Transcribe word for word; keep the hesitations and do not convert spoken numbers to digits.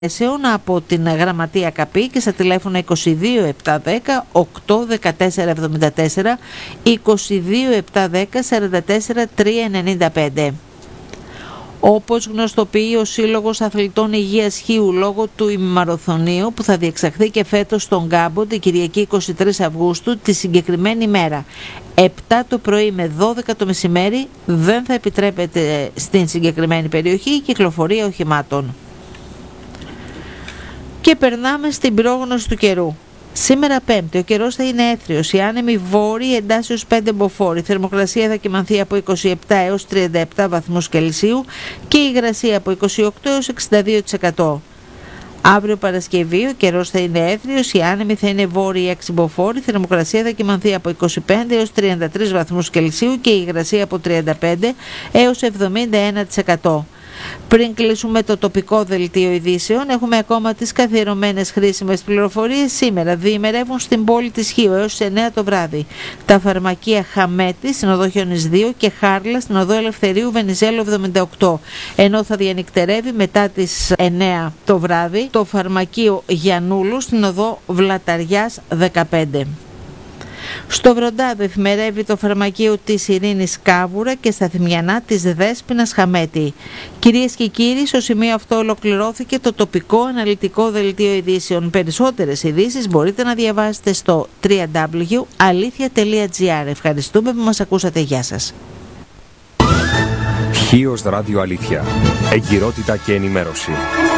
από την Γραμματεία ΚΑΠΗ και στα τηλέφωνα είκοσι δύο επτακόσια δέκα οκτακόσια δεκατέσσερα εβδομήντα τέσσερα, είκοσι δύο επτακόσια δέκα σαράντα τέσσερα τριακόσια ενενήντα πέντε. Όπως γνωστοποιεί ο Σύλλογος Αθλητών Υγείας Χίου λόγω του ημιμαραθωνίου που θα διεξαχθεί και φέτος στον Γκάμπο την Κυριακή είκοσι τρεις Αυγούστου, τη συγκεκριμένη μέρα επτά το πρωί με δώδεκα το μεσημέρι, δεν θα επιτρέπεται στην συγκεκριμένη περιοχή η κυκλοφορία οχημάτων. Και περνάμε στην πρόγνωση του καιρού. Σήμερα Πέμπτη ο καιρός θα είναι έθριος, η άνεμη βόρειη εντάσσεως πέντε μποφόρ, η θερμοκρασία θα κυμανθεί από είκοσι επτά έως τριάντα επτά βαθμούς Κελσίου και η υγρασία από είκοσι οκτώ έως εξήντα δύο τοις εκατό. Αύριο Παρασκευή ο καιρός θα είναι έθριος, η άνεμη θα είναι βόρειη έξι μποφόρ, η θερμοκρασία θα κυμανθεί από είκοσι πέντε έως τριάντα τρεις βαθμούς Κελσίου και η υγρασία από τριάντα πέντε έως εβδομήντα ένα τοις εκατό. Πριν κλείσουμε το τοπικό δελτίο ειδήσεων, έχουμε ακόμα τις καθιερωμένες χρήσιμες πληροφορίες. Σήμερα διημερεύουν στην πόλη της Χίου έως τις εννέα το βράδυ τα φαρμακεία Χαμέτη στην οδό Χιόνις δύο και Χάρλα στην οδό Ελευθερίου Βενιζέλου εβδομήντα οκτώ, ενώ θα διανυκτερεύει μετά τις εννέα το βράδυ το φαρμακείο Γιαννούλου στην οδό Βλαταριάς δεκαπέντε. Στο Βροντάδο εφημερεύει το φαρμακείο της Ειρήνης Κάβουρα και στα Θυμιανά της Δέσποινας Χαμέτη. Κυρίες και κύριοι, στο σημείο αυτό ολοκληρώθηκε το τοπικό αναλυτικό δελτίο ειδήσεων. Περισσότερες ειδήσεις μπορείτε να διαβάσετε στο double-u double-u double-u τελεία αλήθεια τελεία τζι άρ. Ευχαριστούμε που μας ακούσατε. Γεια σας. Χίος Ράδιο Αλήθεια. Εγκυρότητα και ενημέρωση.